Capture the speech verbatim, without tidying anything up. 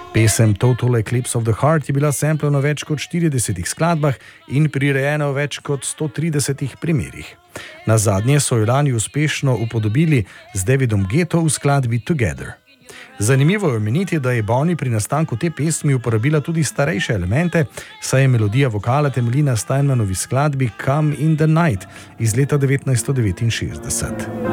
Pesem Total Eclipse of the Heart je bila samplena v več kot štiridesetih skladbah in prirejena v več kot sto tridesetih primerih. Na zadnje so jo lani uspešno upodobili z Davidom Guetto v skladbi Together. Zanimivo je omeniti, da je Bonnie pri nastanku te pesmi uporabila tudi starejše elemente, saj je melodija vokala temelji na Steinmanovi skladbi Come in the Night iz leta devetnajststo devetinšestdeset.